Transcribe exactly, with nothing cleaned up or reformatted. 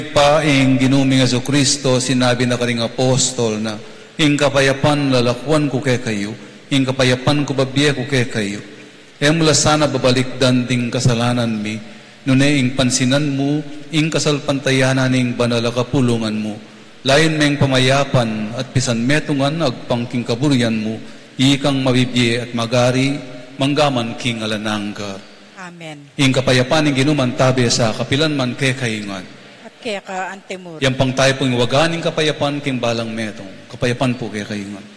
Pa ing ginuming Aso Kristo, sinabi na karing apostol na, ing kapayapan lalakwan ko kay kayo, ing kapayapan ko babiye ko kay kayo. E mula sana babalikdan ding kasalanan mi, nune ing pansinan mo, ing kasalpantayanan ing banala kapulungan mo. Lain meng pamayapan at pisan metungan agpangking kaburyan mo, ikang mabibiye at magari, manggaman king alanangga. Amen. Ing kapayapan ing ginuman tabi sa kapilan man kay kaingan. Kaya ka antemur. Yang pang tayo pong waganing kapayapan king balang metong. Kapayapan po kay kaingan.